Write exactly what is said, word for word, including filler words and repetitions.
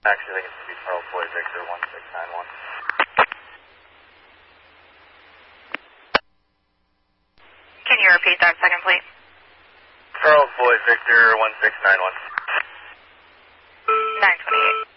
Actually, I think it's be Charles Boy Victor one six nine one. Can you repeat that second, please? Charles Boy Victor one six nine one. nine twenty-eight.